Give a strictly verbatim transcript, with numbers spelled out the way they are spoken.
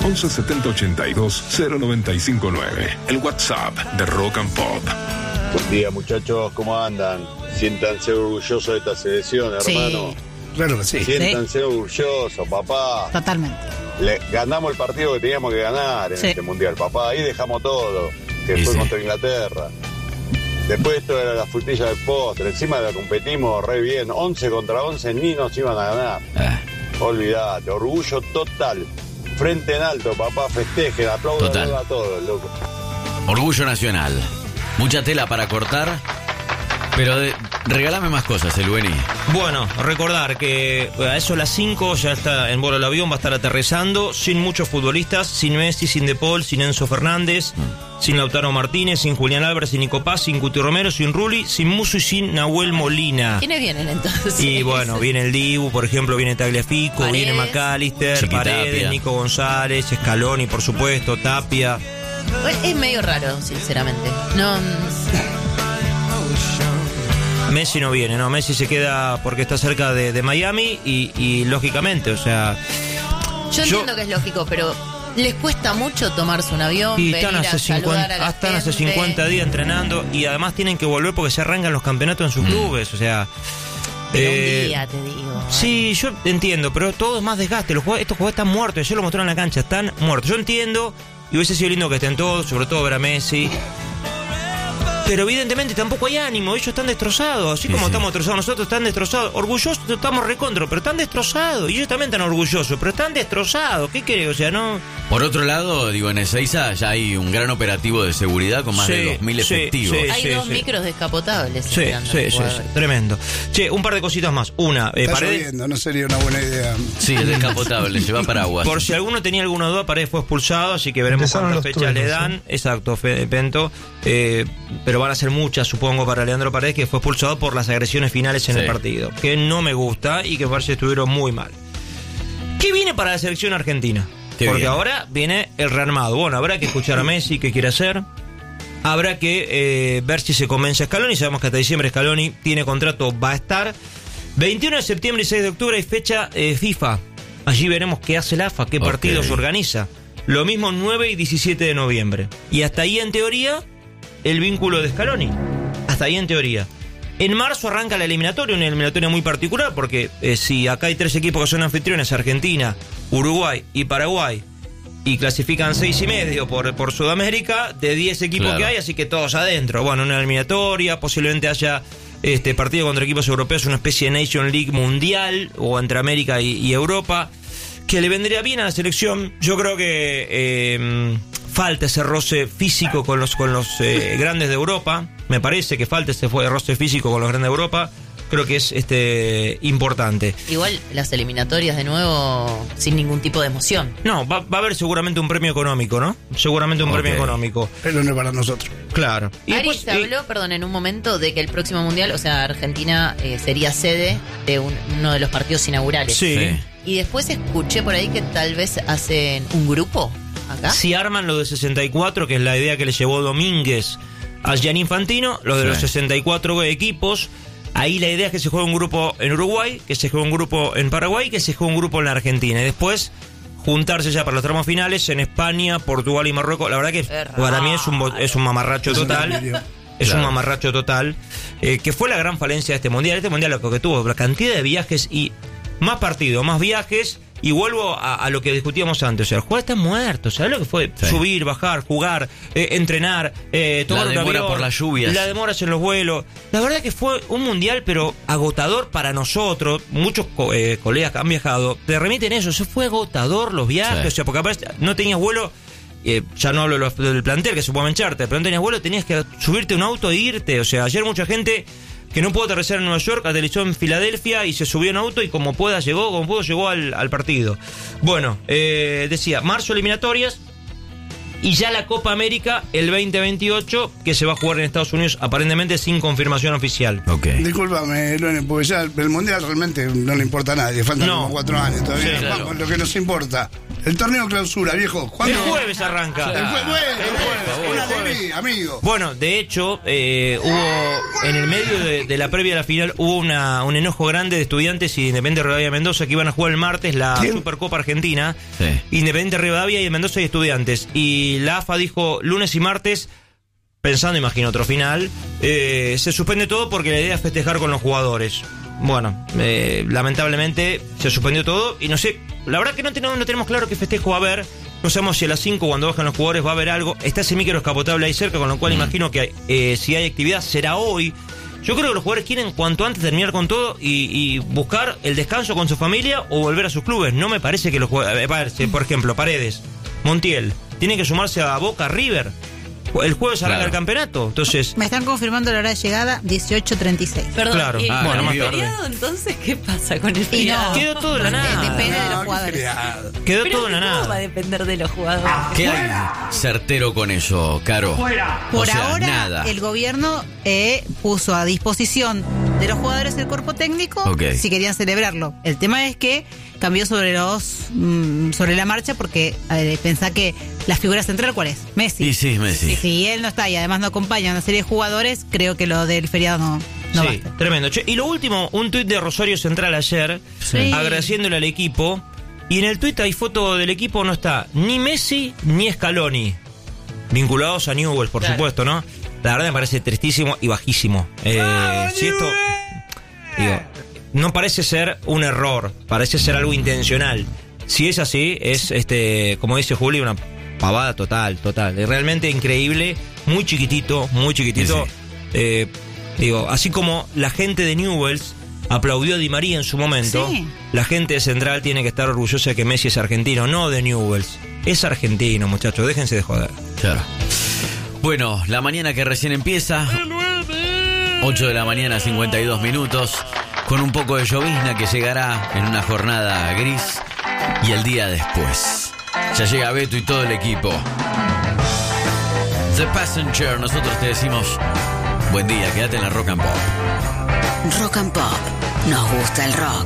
once setenta ochenta y dos cero noventa y cinco nueve. El WhatsApp de Rock and Pop. Buen día, muchachos, ¿cómo andan? Siéntanse orgullosos de esta selección, hermano. Sí. Claro que sí. Siéntanse sí. orgullosos, papá. Totalmente. Le, ganamos el partido que teníamos que ganar en sí. este mundial, papá. Ahí dejamos todo, que sí, fue sí. contra Inglaterra. Después esto era la frutilla del postre. Encima la competimos re bien. once contra once, ni nos iban a ganar. Ah. Olvídate, orgullo total. Frente en alto, papá, festejen, aplaudan a todos, loco. Orgullo nacional. Mucha tela para cortar, pero de, regálame más cosas, el Bueni. Bueno, recordar que a eso a las cinco ya está en vuelo el avión, va a estar aterrizando, sin muchos futbolistas, sin Messi, sin De Paul, sin Enzo Fernández, mm. sin Lautaro Martínez, sin Julián Álvarez, sin Nico Paz, sin Cuti Romero, sin Rulli, sin Musso y sin Nahuel Molina. ¿Quiénes vienen entonces? Y bueno, viene el Dibu, por ejemplo, viene Tagliafico, Paredes. viene McAllister, Chiquitapia. Paredes, Nico González, Scaloni, por supuesto, Tapia. Es medio raro, sinceramente. No. Messi no viene, no, Messi se queda porque está cerca de, de Miami y, y lógicamente, o sea... Yo, yo entiendo que es lógico, pero les cuesta mucho tomarse un avión, y venir están hace a saludar cincuenta, a la están hace gente. cincuenta días entrenando y además tienen que volver porque se arrancan los campeonatos en sus mm. clubes, o sea... Pero eh, un día, te digo. Sí, yo entiendo, pero todo es más desgaste, los jugadores, estos jugadores están muertos, ayer lo mostraron en la cancha, están muertos. Yo entiendo, y hubiese sido lindo que estén todos, sobre todo ver a Messi... Pero evidentemente tampoco hay ánimo, ellos están destrozados, así sí, como sí. estamos destrozados nosotros, están destrozados, orgullosos estamos recontro, pero están destrozados, y ellos también están orgullosos, pero están destrozados, ¿qué querés? O sea, no... Por otro lado, digo, en Ezeiza ya hay un gran operativo de seguridad con más sí, de dos mil sí, efectivos. sí, Hay sí, dos sí. micros descapotables. Sí, sí, sí, sí, tremendo. Che, un par de cositas más. Una, eh, Está Paredes... lloviendo, no sería una buena idea. Sí, es descapotable, lleva paraguas. Por si alguno tenía alguna duda, Paredes fue expulsado, así que veremos Empezaron cuántas los fechas truenos, le dan. ¿eh? Exacto, Fe- Pento. Eh, pero van a ser muchas, supongo, para Leandro Paredes, que fue expulsado por las agresiones finales en Sí. el partido. Que no me gusta y que parece que estuvieron muy mal. ¿Qué viene para la selección argentina? ¿Qué Porque viene? ahora viene el rearmado. Bueno, habrá que escuchar a Messi, qué quiere hacer. Habrá que eh, ver si se convence a Scaloni. Sabemos que hasta diciembre Scaloni tiene contrato, va a estar. veintiuno de septiembre y seis de octubre hay fecha eh, FIFA. Allí veremos qué hace la A F A, qué Ok. partidos organiza. Lo mismo nueve y diecisiete de noviembre. Y hasta ahí, en teoría, el vínculo de Scaloni. Hasta ahí, en teoría. En marzo arranca la eliminatoria, una eliminatoria muy particular, porque eh, si acá hay tres equipos que son anfitriones, Argentina, Uruguay y Paraguay, y clasifican seis y medio por, por Sudamérica, de diez equipos Claro. que hay, así que todos adentro. Bueno, una eliminatoria, posiblemente haya este partido contra equipos europeos, una especie de Nation League mundial, o entre América y, y Europa, que le vendría bien a la selección. Yo creo que eh, falta ese roce físico con los, con los eh, grandes de Europa. Me parece que falta ese roce físico con los grandes de Europa. Creo que es este importante. Igual las eliminatorias de nuevo sin ningún tipo de emoción. No, va, va a haber seguramente un premio económico, ¿no? Seguramente un Ok. premio económico. Pero no es para nosotros. Claro. Y Ari, después, se eh, habló, perdón, en un momento de que el próximo mundial, o sea, Argentina eh, sería sede de un- uno de los partidos inaugurales. Sí. Sí. Y después escuché por ahí que tal vez hacen un grupo acá. Si arman lo de sesenta y cuatro, que es la idea que le llevó Domínguez a Gianni Infantino, lo de Sí. los sesenta y cuatro equipos, ahí la idea es que se juegue un grupo en Uruguay, que se juegue un grupo en Paraguay, que se juegue un grupo en la Argentina. Y después juntarse ya para los tramos finales en España, Portugal y Marruecos. La verdad que raro. para mí es un, bo- es un mamarracho Es un total. delirio. Es Claro. un mamarracho total. eh, que fue la gran falencia de este mundial. Este mundial lo que tuvo, la cantidad de viajes y más partidos, más viajes. Y vuelvo a, a lo que discutíamos antes. O sea, el jugador está muerto. ¿Sabes lo que fue? Sí. Subir, bajar, jugar, eh, entrenar, eh, tomar La un demora avión, por las lluvias. la demoras en los vuelos. La verdad que fue un mundial, pero agotador para nosotros. Muchos co- eh, colegas que han viajado te remiten eso. Eso fue agotador los viajes. Sí. O sea, porque aparte no tenías vuelo. Eh, ya no hablo de los- del plantel que se puede mancharte, pero no tenías vuelo, tenías que subirte a un auto e irte. O sea, ayer mucha gente que no pudo aterrizar en Nueva York, aterrizó en Filadelfia y se subió en auto y como pueda llegó, como pudo llegó al, al partido. Bueno, eh, decía, marzo eliminatorias, Y ya la Copa América el veinte veintiocho, que se va a jugar en Estados Unidos, aparentemente sin confirmación oficial. Ok. Discúlpame, Lunes, porque ya el Mundial realmente no le importa a nadie. Faltan No. como cuatro años todavía. Sí, claro. Vamos, lo que nos importa. El torneo clausura, viejo. El ¿Cuándo? jueves arranca. El jue- bueno, El jueves, una el jueves. alegría, amigo. Bueno, de hecho, eh, hubo en el medio de, de la previa a la final hubo una, un enojo grande de Estudiantes y Independiente Rivadavia Mendoza que iban a jugar el martes la ¿Quién? Supercopa Argentina. Sí. Independiente Rivadavia y Mendoza y Estudiantes. Y la A F A dijo lunes y martes, pensando, imagino, otro final, eh, se suspende todo porque la idea es festejar con los jugadores. Bueno, eh, lamentablemente se suspendió todo y no sé, la verdad que no tenemos, no tenemos claro qué festejo va a haber. No sabemos si a las cinco cuando bajan los jugadores va a haber algo. Está ese micro escapotable ahí cerca, con lo cual Mm. imagino que eh, si hay actividad será hoy. Yo creo que los jugadores quieren cuanto antes terminar con todo y, y buscar el descanso con su familia o volver a sus clubes. No me parece que los jugadores, por ejemplo, Paredes, Montiel, tienen que sumarse a Boca, River. El jueves arranca Claro. el campeonato, entonces... Me están confirmando la hora de llegada, dieciocho treinta y seis. Perdón, Claro. ¿y Ah, con bueno, el más tarde. feriado entonces qué pasa con el Y no, feriado? Quedó todo en la nada. Depende de los No, qué jugadores. feriado. Quedó Pero todo en la ¿cómo va a nada. depender de los jugadores? ¿Qué hay certero con eso, Caro? Por O sea, ahora, nada. el gobierno eh, puso a disposición de los jugadores el cuerpo técnico Ok. si querían celebrarlo. El tema es que cambió sobre los mm, sobre la marcha porque eh, pensá que la figura central, ¿cuál es? Messi. Y sí, Messi. Si él no está y además no acompaña a una serie de jugadores, creo que lo del feriado no, no Sí, basta. tremendo. Che, y lo último, un tuit de Rosario Central ayer, Sí. agradeciéndole al equipo. Y en el tuit hay foto del equipo, no está ni Messi ni Scaloni. Vinculados a Newell's, por Claro. supuesto, ¿no? La verdad me parece tristísimo y bajísimo. Eh, si esto, digo, no parece ser un error, parece ser algo intencional. Si es así, es, este, como dice Juli, una pavada total, total. Es realmente increíble, muy chiquitito, muy chiquitito. Sí, sí. Eh, digo, así como la gente de Newell's aplaudió a Di María en su momento, Sí. la gente de Central tiene que estar orgullosa de que Messi es argentino, no de Newell's. Es argentino, muchachos, déjense de joder. Claro. Bueno, la mañana que recién empieza. ocho de la mañana, cincuenta y dos minutos. Con un poco de llovizna que llegará en una jornada gris. Y el día después. Ya llega Beto y todo el equipo. The Passenger, nosotros te decimos buen día, quédate en la Rock and Pop. Rock and Pop. Nos gusta el rock.